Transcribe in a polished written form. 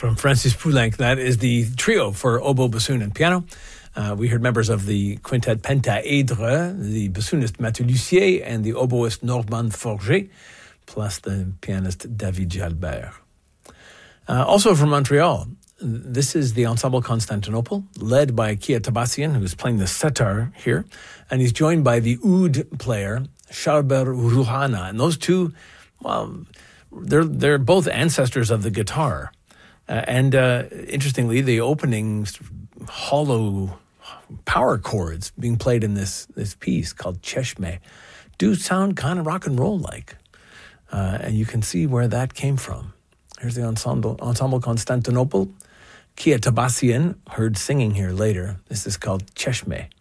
From Francis Poulenc, that is the trio for oboe, bassoon, and piano. We heard members of the quintet Pentaèdre, the bassoonist Mathieu Lussier, and the oboist Normand Forget, plus the pianist David Jalbert. Also from Montreal, this is the Ensemble Constantinople, led by Kia Tabassian, who's playing the setar here, and he's joined by the oud player, Shalber Rouhana. And those two, well, they're both ancestors of the guitar. Interestingly, the opening hollow power chords being played in this piece called Cheshme do sound kind of rock and roll like. And you can see where that came from. Here's the Ensemble Constantinople. Kia Tabassian, heard singing here later. This is called Cheshme.